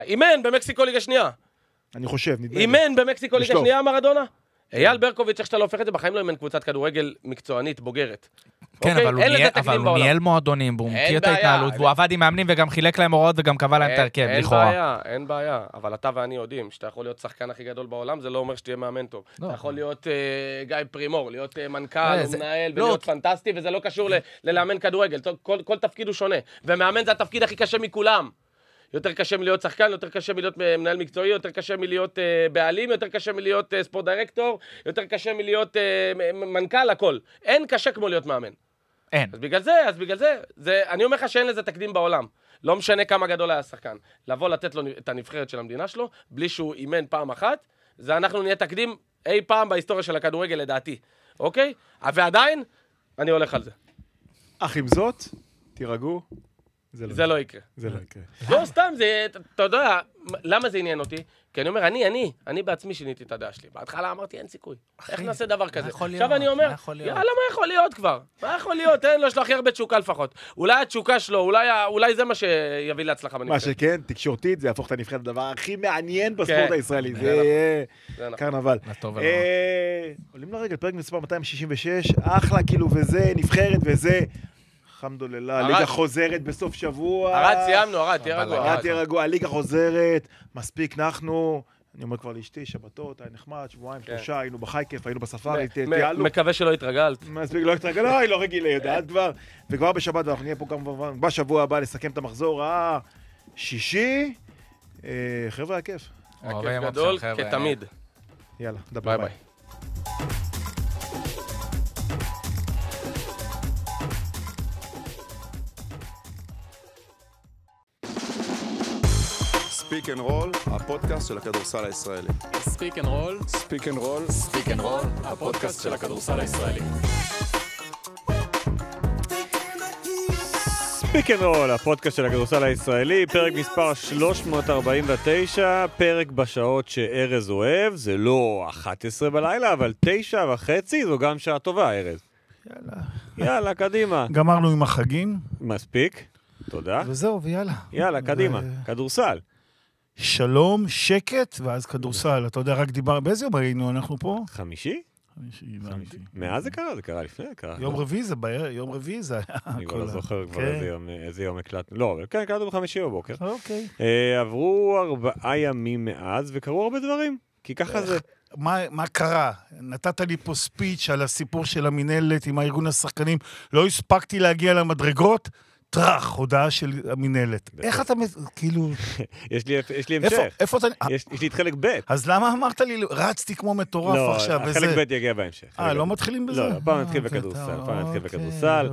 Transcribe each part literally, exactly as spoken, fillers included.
אימן במקסיקו ליגה שנייה. אני חושב, נדמה לי. אימן במקסיקו ליגה שנייה, מרדונה? אייל ברקוביץ', איך שאתה לא הופך את זה, בחיים לא אימן קבוצת כדורגל מקצוענית, בוגרת. כן, אבל הוא ניהל מועדונים, והוא מכיר את ההתנהלות, והוא עבד עם מאמנים וגם חילק להם הוראות וגם קבע להם את הרכב, לכאורה. אין בעיה, אין בעיה. אבל אתה ואני יודעים שאתה יכול להיות שחקן הכי גדול בעולם, זה לא אומר שתהיה מאמן טוב. אתה יכול להיות גיא פרימור, להיות מנכ"ל או מנהל ולהיות פנטסטי, וזה לא קשור ללאמן כדורגל. כל תפקיד הוא שונה. ומאמן זה התפקיד הכי קשה מכולם. יותר קשה מלהיות שחקן, יותר קשה מלהיות מנהל מקצועי, יותר קשה מלהיות uh, בעלים, יותר קשה מלהיות uh, ספורט דירקטור, יותר קשה מלהיות uh, מנכ"ל, הכל. אין קשה כמו להיות מאמן. אין. אז בגלל זה, אז בגלל זה, זה, אני אומר לך שאין לזה תקדים בעולם. לא משנה כמה גדול היה שחקן. לבוא לתת לו את הנבחרת של המדינה שלו, בלי שהוא אימן פעם אחת, זה אנחנו נהיה תקדים אי פעם בהיסטוריה של הכדורגל לדעתי. אוקיי? ועדיין, אני הולך על זה. אך עם זאת, תירגעו. זה לא יקרה. זה לא יקרה. לא, סתם, זה, אתה יודע, למה זה עניין אותי? כי אני אומר, אני, אני, אני בעצמי שיניתי את הדעה שלי. בהתחלה אמרתי, אין סיכוי. איך נעשה דבר כזה? עכשיו אני אומר, יאללה, מה יכול להיות כבר? מה יכול להיות? אין לו, יש לו הכי הרבה תשוקה לפחות. אולי התשוקה שלו, אולי זה מה שיביא להצלחה בנבחרת. מה שכן, תקשורתית, זה יהפוך את הנבחרת לדבר הכי מעניין בספורט הישראלי. זה קרנבל. עולים לרגל, פרק מספר מאתיים שישים ושש, אחלה כאילו וזה, נבחרת וזה. אלחמדוללה, הליגה חוזרת בסוף שבוע. ארד, סיימנו, ארד, תהיה רגוע. ארד, תהיה רגוע, הליגה חוזרת, מספיק אנחנו, אני אומר כבר לאשתי, שבתות, היה נחמד, שבועיים, שלושה, היינו בחייקף, היינו בספארי, תיעלו. מקווה שלא התרגלת. מספיק, לא התרגלת, לא, היא לא רגילה, יודעת כבר. וכבר בשבת, ואנחנו נהיה פה כמובן, בשבוע הבא לסכם את המחזור השישי. חבר'ה, הכיף. הכיף גדול, כתמיד. יאללה, דבר ביי. ספיק אנד רול, הפודקאסט של הכדורסל הישראלי. ספיק אנד רול, ספיק אנד רול, ספיק אנד רול, הפודקאסט של הכדורסל הישראלי. ספיק אנד רול, הפודקאסט של הכדורסל הישראלי, פרק מספר שלוש מאות ארבעים ותשע, פרק בשעות שארז אוהב, זה לא אחת עשרה בלילה, אבל תשע וחצי, זו גם שעה טובה, ארז. יאללה. יאללה, קדימה. גמרנו עם החגים. מספיק, תודה. וזהו, ויאללה. יאללה, קדימה, כדורסל. שלום, שקט, ואז כדורסל. אתה יודע, רק דיבר, באיזה יום היינו אנחנו פה? חמישי? חמישי, הבנתי. מאז זה קרה? זה קרה לפני? יום רביעי זה בערב, יום רביעי זה היה. אני כבר לא זוכר כבר איזה יום הקלטנו. לא, אבל כן, הקלטנו בחמישי בבוקר. אוקיי. עברו ארבעה ימים מאז, וקרו הרבה דברים. כי ככה זה... מה קרה? נתת לי פה ספיץ' על הסיפור של המנהלת עם הארגון השחקנים. לא הספקתי להגיע למדרגות. טרח, הודעה של המנהלת. איך אתה, כאילו... יש לי המשך. איפה אתה... יש לי את חלק ב'. אז למה אמרת לי, רצתי כמו מטורף עכשיו, וזה... לא, החלק ב' יגיע בהמשך. אה, לא מתחילים בזה? לא, פעם נתחיל בכדורסל, פעם נתחיל בכדורסל.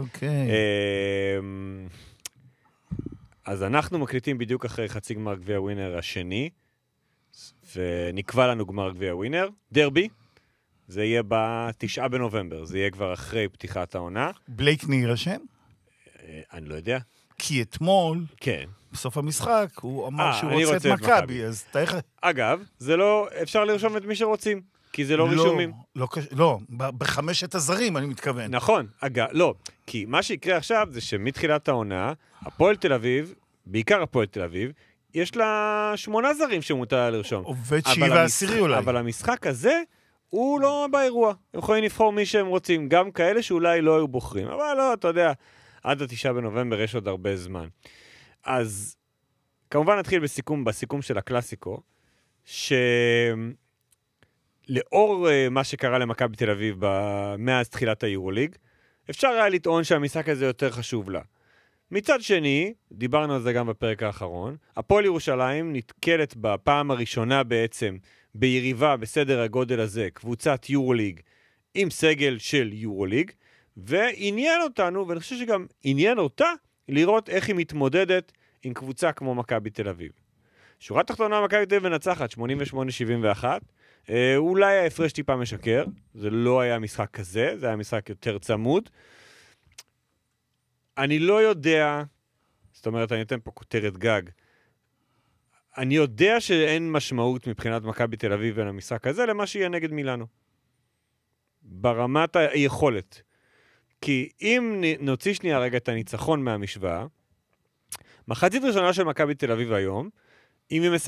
אז אנחנו מקליטים בדיוק אחרי חצי גמר גביע ווינר השני, ונקבע לנו גמר גביע ווינר, דרבי. זה יהיה בתשעה בנובמבר, זה יהיה כבר אחרי פתיחת העונה. בלייק יירשם? אני לא יודע. כי אתמול, כן. בסוף המשחק, הוא אמר שהוא רוצה את מכבי, אז אתה איך... אגב, זה לא, אפשר לרשום את מי שרוצים, כי זה לא רישומים. לא, לא, בחמשת הזרים אני מתכוון. נכון, אגב, לא, כי מה שיקרה עכשיו זה שמתחילת העונה, הפועל תל אביב, בעיקר הפועל תל אביב, יש לה שמונה זרים שמותר לרשום. עובד תשיעי ועשירי אולי. אבל המשחק הזה, הוא לא באירוע. הם יכולים לבחור מי שהם רוצים, גם כאלה שאולי לא היו בוחרים. אבל לא, אתה יודע, עד התשעה בנובמבר יש עוד הרבה זמן. אז כמובן נתחיל בסיכום, בסיכום של הקלאסיקו, שלאור מה שקרה למכבי תל אביב מאז תחילת היורוליג, אפשר היה לטעון שהמשחק הזה יותר חשוב לה. מצד שני, דיברנו על זה גם בפרק האחרון, הפועל ירושלים נתקלת בפעם הראשונה בעצם ביריבה בסדר הגודל הזה, קבוצת יורוליג עם סגל של יורוליג, ועניין אותנו, ואני חושב שגם עניין אותה, לראות איך היא מתמודדת עם קבוצה כמו מכבי תל אביב. שורה תחתונה, מכבי תל אביב מנצחת שמונים ושמונה שבעים ואחת, אה, אולי ההפרש טיפה משקר, זה לא היה משחק כזה, זה היה משחק יותר צמוד. אני לא יודע, זאת אומרת, אני אתן פה כותרת גג, אני יודע שאין משמעות מבחינת מכבי תל אביב בין המשחק הזה למה שיהיה נגד מילאנו. ברמת היכולת. כי אם נוציא שנייה רגע את הניצחון מהמשוואה, מחצית ראשונה של מכבי תל אביב היום, אם היא